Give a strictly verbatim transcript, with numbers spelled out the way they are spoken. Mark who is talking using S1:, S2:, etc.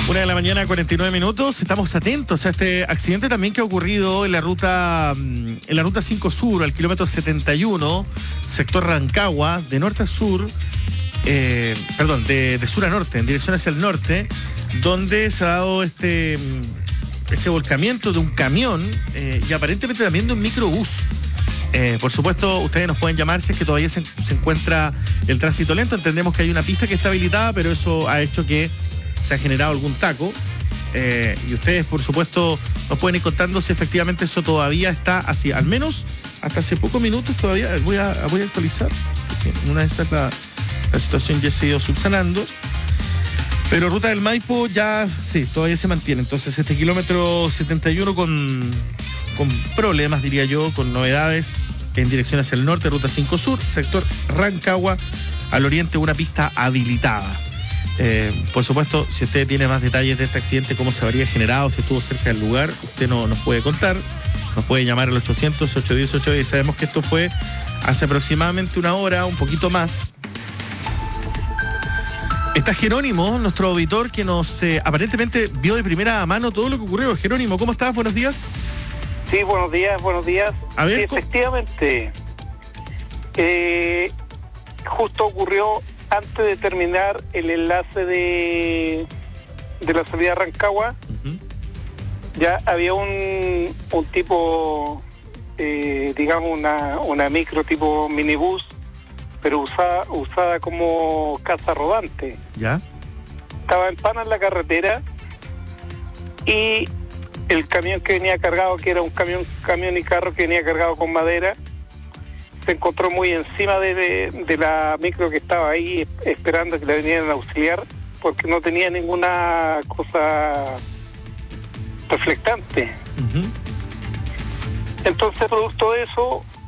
S1: Una de la mañana, cuarenta y nueve minutos. Estamos atentos a este accidente también que ha ocurrido en la ruta en la ruta cinco Sur, al kilómetro setenta y uno, sector Rancagua, de norte a sur, eh, perdón, de, de sur a norte, en dirección hacia el norte, donde se ha dado este, este volcamiento de un camión eh, y aparentemente también de un microbús. Eh, por supuesto, ustedes nos pueden llamar si es que todavía se, se encuentra el tránsito lento. Entendemos que hay una pista que está habilitada, pero eso ha hecho que se ha generado algún taco. Eh, y ustedes, por supuesto, nos pueden ir contando si efectivamente eso todavía está así. Al menos hasta hace pocos minutos todavía. Voy a, voy a actualizar. Una de esas la, la situación ya se ha ido subsanando. Pero Ruta del Maipo ya, sí, todavía se mantiene. Entonces este kilómetro setenta y uno con... con problemas, diría yo, con novedades en dirección hacia el norte, ruta cinco Sur, sector Rancagua, al oriente una pista habilitada. Eh, por supuesto, si usted tiene más detalles de este accidente, cómo se habría generado, si estuvo cerca del lugar, usted no, nos puede contar, nos puede llamar al ochocientos, ochocientos diez, ochocientos diez. Sabemos que esto fue hace aproximadamente una hora, un poquito más. Está Jerónimo, nuestro auditor, que nos eh, aparentemente vio de primera mano todo lo que ocurrió. Jerónimo, ¿cómo estás? Buenos días.
S2: Sí, buenos días, buenos días.
S1: A ver,
S2: sí, efectivamente, eh, justo ocurrió antes de terminar el enlace de, de la salida de Rancagua. Uh-huh. Ya había un, un tipo, eh, digamos, una, una micro tipo minibús, pero usada, usada como casa rodante.
S1: ¿Ya?
S2: Estaba en pana en la carretera y el camión que venía cargado, que era un camión camión y carro que venía cargado con madera, se encontró muy encima de, de, de la micro que estaba ahí esperando que la vinieran a auxiliar, porque no tenía ninguna cosa reflectante. Uh-huh. Entonces, producto de eso,